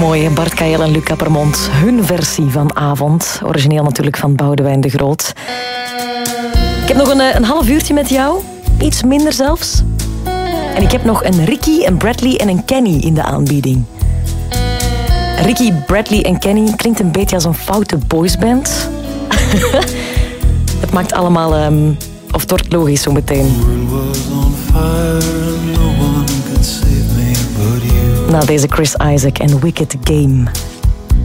Mooi, Bart Kael en Luc Appermont. Hun versie van Avond. Origineel natuurlijk van Boudewijn de Groot. Ik heb nog een half uurtje met jou. Iets minder zelfs. En ik heb nog een Ricky, een Bradley en een Kenny in de aanbieding. Ricky, Bradley en Kenny klinkt een beetje als een foute boysband. Het maakt allemaal... of het wordt logisch zo meteen. Na deze Chris Isaak en Wicked Game.